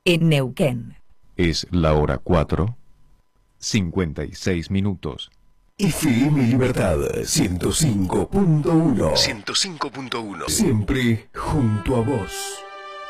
en Neuquén. Es la hora 4:56. FM Libertad 105.1. 105.1. Siempre junto a vos.